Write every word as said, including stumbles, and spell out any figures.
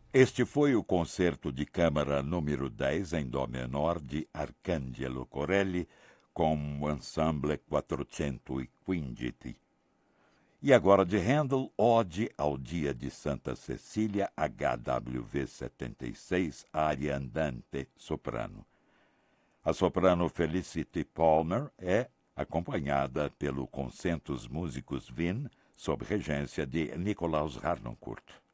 Este foi o concerto de câmara número dez em dó menor de Arcangelo Corelli com o Ensemble quattrocentoquindici. E agora de Handel, Ode ao Dia de Santa Cecília, H W V setenta e seis, área andante, soprano. A soprano Felicity Palmer é acompanhada pelo Concentus Musicus Wien, sob regência de Nikolaus Harnoncourt.